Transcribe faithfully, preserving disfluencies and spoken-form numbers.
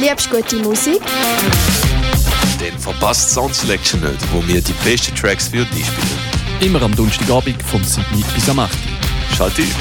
Liebst du gute Musik? Dann verpasst Sound Selection nicht, wo wir die besten Tracks für dich spielen. Immer am Donnerstagabend vom sieben bis am acht. Schalt ein!